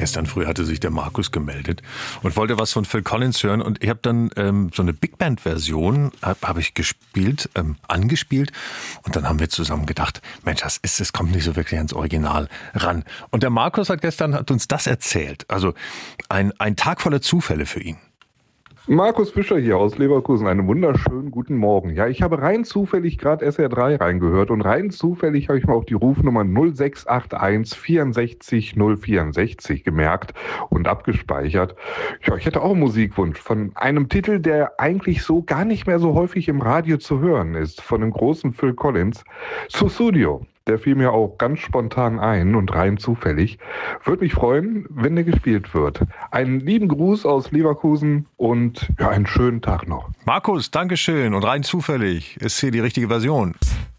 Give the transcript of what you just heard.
Gestern früh hatte sich der Markus gemeldet und wollte was von Phil Collins hören. Und ich habe dann so eine Big Band-Version hab ich gespielt, angespielt. Und dann haben wir zusammen gedacht, Mensch, das kommt nicht so wirklich ans Original ran. Und der Markus hat uns das erzählt. Also ein Tag voller Zufälle für ihn. Markus Fischer hier aus Leverkusen, einen wunderschönen guten Morgen. Ja, ich habe rein zufällig gerade SR3 reingehört und rein zufällig habe ich mir auch die Rufnummer 0681 64 064 gemerkt und abgespeichert. Ja, ich hätte auch einen Musikwunsch von einem Titel, der eigentlich so gar nicht mehr so häufig im Radio zu hören ist, von dem großen Phil Collins, Sussudio. Der fiel mir auch ganz spontan ein und rein zufällig. Würde mich freuen, wenn der gespielt wird. Einen lieben Gruß aus Leverkusen und ja, einen schönen Tag noch. Markus, Dankeschön. Und rein zufällig ist hier die richtige Version.